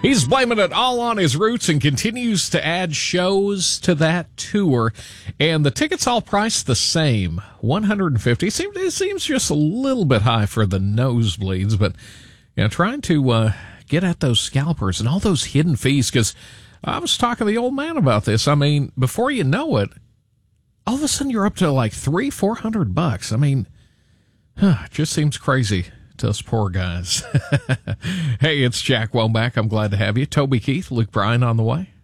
He's blaming it all on his roots and continues to add shows to that tour. And the tickets all priced the same, $150. It seems just a little bit high for the nosebleeds, but trying to get at those scalpers and all those hidden fees, because I was talking to the old man about this. I mean, before you know it, all of a sudden you're up to like $300-400. I mean, it just seems crazy to us poor guys. Hey, it's Jack Womack. I'm glad to have you. Toby Keith, Luke Bryan on the way.